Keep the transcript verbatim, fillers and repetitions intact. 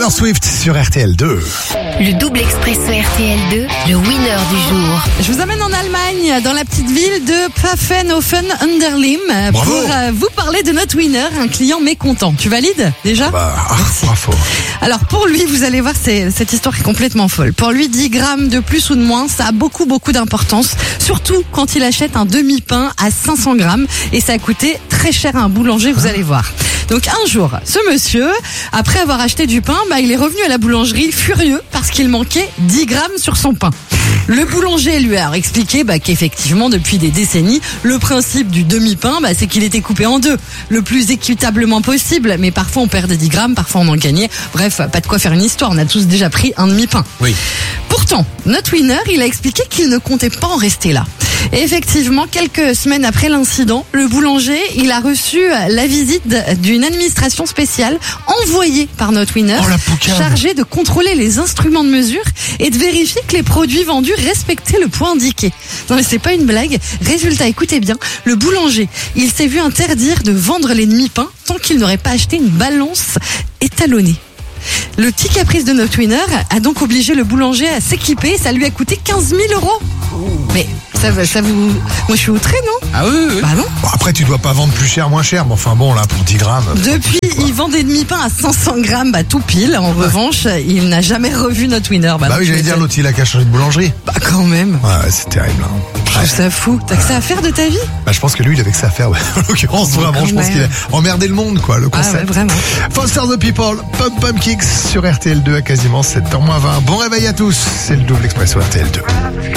Taylor Swift sur R T L deux. Le double expresso R T L deux, le winner du jour. Je vous amène en Allemagne, dans la petite ville de Pfaffenhofen an der Lim, Bravo. pour euh, vous parler de notre winner, un client mécontent. Tu valides déjà? Bah, ah, bravo. Alors pour lui, vous allez voir, c'est, cette histoire est complètement folle. Pour lui, dix grammes de plus ou de moins, ça a beaucoup beaucoup d'importance. Surtout quand il achète un demi-pain à cinq cents grammes. Et ça a coûté très cher à un boulanger, vous allez voir. Donc un jour, ce monsieur, après avoir acheté du pain, bah, il est revenu à la boulangerie furieux parce qu'il manquait dix grammes sur son pain. Le boulanger lui a expliqué bah, qu'effectivement, depuis des décennies, le principe du demi-pain, bah, c'est qu'il était coupé en deux, le plus équitablement possible. Mais parfois, on perdait dix grammes, parfois on en gagnait. Bref, pas de quoi faire une histoire, on a tous déjà pris un demi-pain. Oui. Pourtant, notre winner, il a expliqué qu'il ne comptait pas en rester là. Et effectivement, quelques semaines après l'incident, le boulanger, il a reçu la visite d'une administration spéciale envoyée par notre winner, Oh, la poucave. chargée de contrôler les instruments de mesure et de vérifier que les produits vendus respectaient le poids indiqué. Non mais c'est pas une blague. Résultat, écoutez bien, le boulanger, il s'est vu interdire de vendre les demi-pains tant qu'il n'aurait pas acheté une balance étalonnée. Le petit caprice de notre winner a donc obligé le boulanger à s'équiper. Ça lui a coûté quinze mille euros. Mais ça, ça vous... Moi, je suis outré, non? Ah oui, oui. Bah non. Bon, après, tu dois pas vendre plus cher, moins cher. Mais enfin bon, là, pour dix grammes. Depuis, il vend des demi-pains à cinq cents grammes, bah tout pile. En revanche, il n'a jamais revu notre winner. Bah non, oui, je j'allais vais dire, te- l'autre, il a qu'à changer de boulangerie. Bah quand même. Ouais, c'est terrible. Hein. Je trouve ça fou. T'as que ça à faire de ta vie? Bah, je pense que lui, il avait que ça à faire. Ouais. En l'occurrence, vraiment, quand je pense même. qu'il a emmerdé le monde, quoi, le Ah ouais, concept. vraiment. Foster the People, Pump Pump Kicks sur R T L deux à quasiment sept heures moins vingt. Bon réveil à tous, c'est le double expresso R T L deux.